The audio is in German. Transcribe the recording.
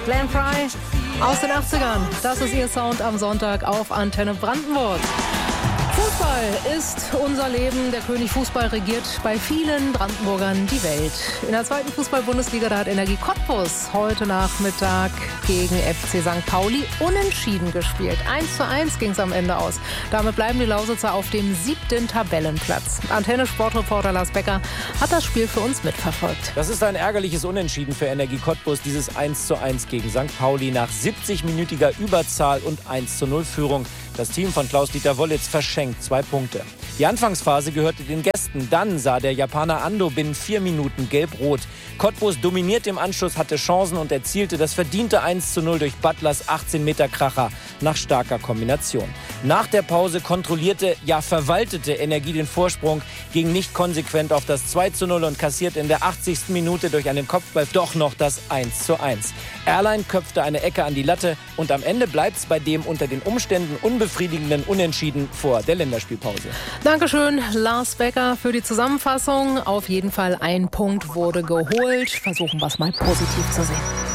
Glenn Frey aus den 80ern. Das ist ihr Sound am Sonntag auf Antenne Brandenburg. Fußball ist unser Leben. Der König Fußball regiert bei vielen Brandenburgern die Welt. In der zweiten Fußball-Bundesliga, da hat Energie Cottbus heute Nachmittag gegen FC St. Pauli unentschieden gespielt. 1:1 ging es am Ende aus. Damit bleiben die Lausitzer auf dem 7. Tabellenplatz. Antenne-Sportreporter Lars Becker hat das Spiel für uns mitverfolgt. Das ist ein ärgerliches Unentschieden für Energie Cottbus. Dieses 1:1 gegen St. Pauli nach 70-minütiger Überzahl und 1:0 Führung. Das Team von Klaus-Dieter Wollitz verschenkt 2 Punkte. Die Anfangsphase gehörte den Gästen. Dann sah der Japaner Ando binnen 4 Minuten gelb-rot. Cottbus dominierte im Anschluss, hatte Chancen und erzielte das verdiente 1:0 durch Butlers 18-Meter-Kracher nach starker Kombination. Nach der Pause kontrollierte, ja verwaltete Energie den Vorsprung, ging nicht konsequent auf das 2:0 und kassierte in der 80. Minute durch einen Kopfball doch noch das 1:1. Erlein köpfte eine Ecke an die Latte und am Ende bleibt es bei dem unter den Umständen unbefriedigenden Unentschieden vor der Länderspielpause. Dankeschön, Lars Becker, für die Zusammenfassung. Auf jeden Fall ein Punkt wurde geholt. Versuchen wir es mal positiv zu sehen.